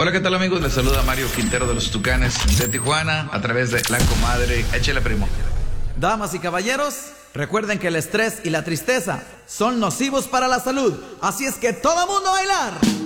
Hola, ¿qué tal amigos? Les saluda Mario Quintero de los Tucanes de Tijuana a través de La Comadre. Échale, primo. Damas y caballeros, recuerden que el estrés y la tristeza son nocivos para la salud. Así es que todo mundo a bailar.